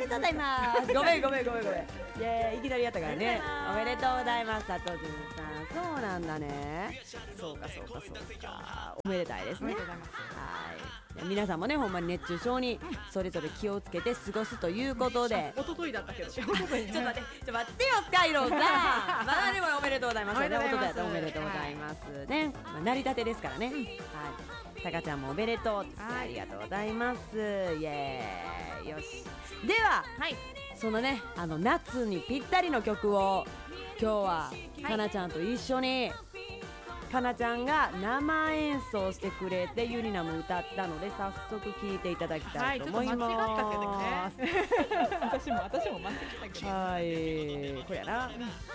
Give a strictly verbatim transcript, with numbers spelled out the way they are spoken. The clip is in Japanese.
でとうございますごめんごめんごめんごめんイエーイいきなりやったからねおめでとうございます佐藤潤さんそうなんだねそうかそうかそうかおめでたいですねはい皆さんもねほんまに熱中症にそれぞれ気をつけて過ごすということで一昨日だったけどちょっと待ってちょっと待ってよスカイローさんまだでもおめでとうございますおめでとうございますおめでとうございますね、まあ、成り立てですからね、うん、はいたかちゃんもおめでとうありがとうございますイエーイよしでは、はい、そのねあの夏にぴったりの曲を今日はかなちゃんと一緒に、はい、かなちゃんが生演奏してくれてゆりなも歌ったので早速聴いていただきたいと思います、 はい、ちょっと間違ったけどね私も私も間違ったけどはいこれやな